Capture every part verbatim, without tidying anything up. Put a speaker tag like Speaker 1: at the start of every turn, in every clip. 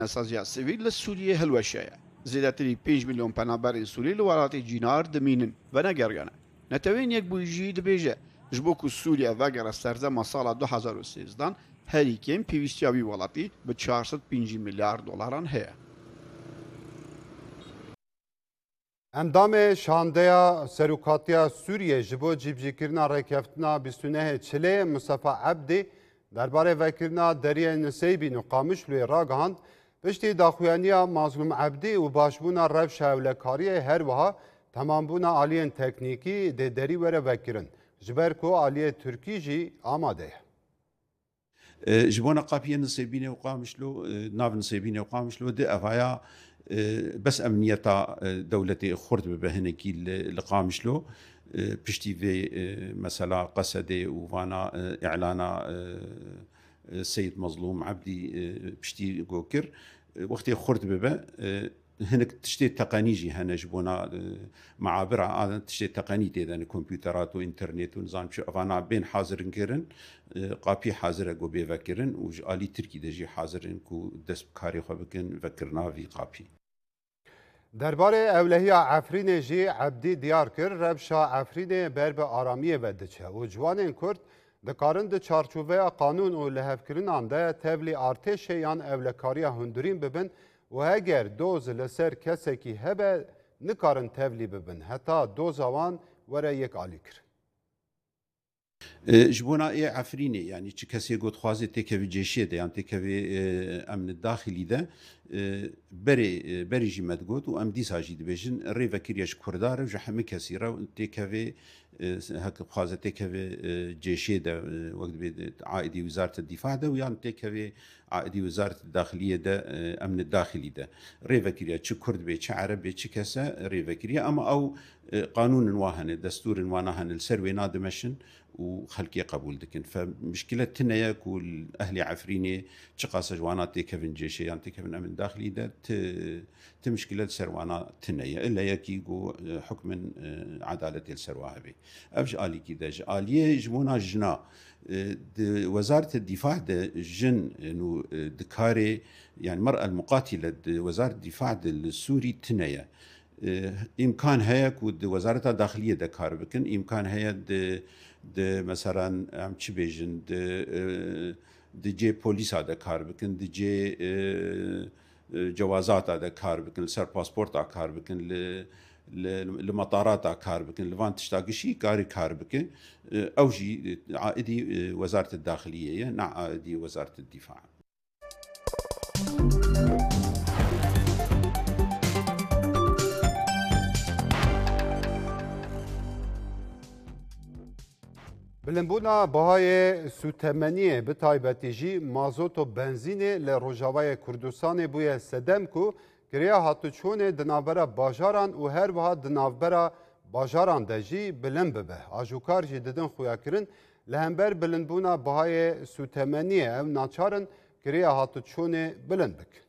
Speaker 1: نسازیا سیویل لسوریه هلوشیه زیادتری پنج میلیون پنابرین سوری لولاتی جینار دمینن و نگریانه نتوین یک بویجی دبیجه جبوک سوریا وگر سرزم سال دو هزار و سیزده هری کم پیوستیابی ولاتی به چهارصد و پنج میلیارد دلاران هست.
Speaker 2: اندام شاندیا سروکاتیا سوریه جبو جیبجیکرنا رکفتنا بیست و نه چله مصطفی عبدی درباره وکرنا دریه نسیبی نقامش لوی راگهاند پشتی داخویانیا مظلوم عبدی و باشبونا روش هولکاری هر وها تمام بونا آلیین تکنیکی ده دری وره وکرن جبر کو آلیه ترکی جی آماده
Speaker 3: جبونا قابية نصيبين وقامشلو ناف نصيبين وقامشلو ده أفايا بس أمنية دولة خرد بهنكي لقامشلو بشتي في مثلا قصدي وفانا إعلانا السيد مظلوم عبدي بشتي جوكر وقت خرد ببه هناك تشتي تقنيجي هنا جبونا معابر عادة تشتي تقنية إذا كمبيوترات وإنترنت ونظام شو أفانا بين حاضر كيرن قابي حاضر أجو بيفكرن وجالي تركي دجي حاضرن كو دست بكاري خبكن فكرنا في قابي
Speaker 2: درباره اولهی عفرین جی عبدی دیار کر ربشا عفرین برب آرامی ودچه و جوان کرد دکارن د چارچوبه قانون و لهفکرین آنده تبلی ارتش یان اولکاری هندورین ببن و اگر دوز لسر کسی که هبه نکارن تبلی ببن حتی دوز آوان وره یک آلی کر
Speaker 3: جبونا إيه عفريني يعني كسي قد خوازي تكفي جيشية ده يعني تكفي أمن الداخلي ده بري بري جماد قد وأم ديس هاجي دبيجن ريفا كرياش كردار وجحمي كثيرة تكفي هك خوازي تكفي جيشية ده وقت بيد عائدي وزارة الدفاع ده ويعني تكفي عائدي وزارة الداخلية ده أمن الداخلي ده ريفا كريا تش كرد بي تش عرب بي تش كسا ريفا كريا أما أو قانون واهن دستور واهن السروي نادمشن وخلقي قبول دكن فمشكلة تنايا كل أهلي عفريني تقاس جوانات تكفن جيشي يعني تكفن أمن داخلي ده تمشكلة سروانا تنايا إلا يكيقو حكم عدالة السرواه بي أبج آلي كده آلية جمونا جنا وزارة الدفاع ده جن إنه دكاري يعني مرأة المقاتلة وزارة الدفاع السوري تنايا إمكان هيا كود وزارة الداخلية دكار بكن إمكان هيا د د مثلا ام چی بیجن د د جی پلیس دا کار بکن د جی جوازات دا کار بکن سر پاسپورت دا کار بکن ل لمطارات دا کار بکن لوان تشتاقشي كاري كار بكن او جي عائدي وزارة الداخلية نا عائدي وزارة الدفاع
Speaker 2: بلنبونا بهای سوتمنیه به تایبەتی جی مازوت و بنزینê li Rojavayê Kurdistanê bûye sedem ku kiriya hatûçûnê di navbera bajaran û her wiha di navbera bajaran de jî bilind bibe. Ajûkar jî didin xuyakirin li hember bilindbûna bihayê sûtemeniyê ew naçarin kiriya hatûçûnê bilind bikin.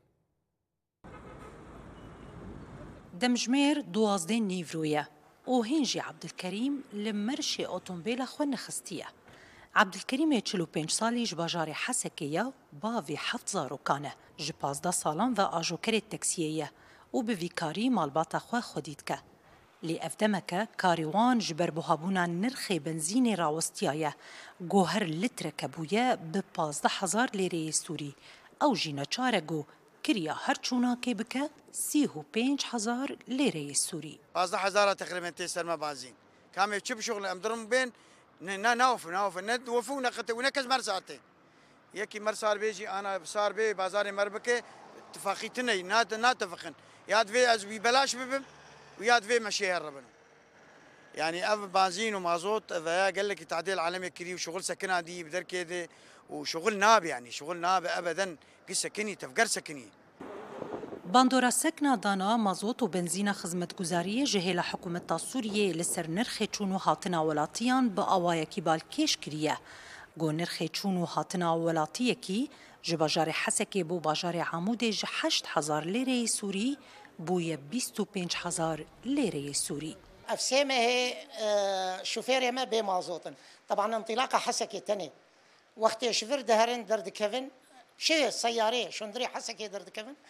Speaker 4: دمجمير دوازدين نيفرويا وهنجي عبد الكريم لمرشي اوتومبيلا خو نخستيه عبد الكريم چلو پنج سالی جباجار حسکیه باوی هفت زاروکانه جپازده سالان و آجوکر تکسیه و به ویکاری مالباتا خو خودید که لی افدمکه کاریوان جبر بوهابونا نرخ بنزین راوستیایه گوهر لتر کبویه به پازده هزار لیره سوری او جینه چاره گو كريا هرچونا كي بك سيهو بينج هزار ليري سوري
Speaker 5: پازده هزار تقريبا تيسر ما بازين كامل تشوف شغل امدرم بين نا ناوف ناوف ند وفو نقت ونكز مرساتي يكي مرسار بيجي انا صار بي بازار مربكه اتفاقيتنا نات ناتفقن ياد في از ببلاش ببم وياد في مشي هربنا يعني اف بنزين ومازوت اذا قال لك تعديل عالمي كري وشغل سكنه دي بدر كده وشغل ناب يعني شغل ناب ابدا سكني تفكر سكني
Speaker 4: باندورا سكنا دانا مازوت و بنزين خدمت گزاريه جهه لحكومه سوريه لسر نرخ چونو هاتنا ولاتيان با اوايا كيبال كيش كريه گو نرخ چونو هاتنا ولاتيه كي جباجار حسكي بو باجار عمود ج هشت هزار ليره سوري بو بیست و پنج هزار ليره سوري
Speaker 6: افسيمه هي شوفير ما بمازوت طبعا انطلاقه حسكي تاني وقت شفر دهرن درد كفن شيء سيارة شندري حسكي درد كفن